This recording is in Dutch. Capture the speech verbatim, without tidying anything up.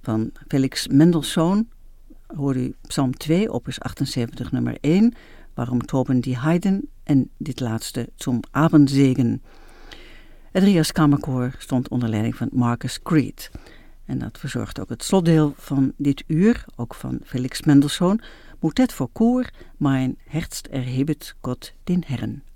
Van Felix Mendelssohn hoorde u Psalm twee, opus achtenzeventig, nummer één, Warum toben die Heiden en dit laatste Zum Abendsegen. Het Rias Kamerkoor stond onder leiding van Marcus Creed. En dat verzorgt ook het slotdeel van dit uur, ook van Felix Mendelssohn, Motet voor koor, Mein Herz erhebet Gott den Herren.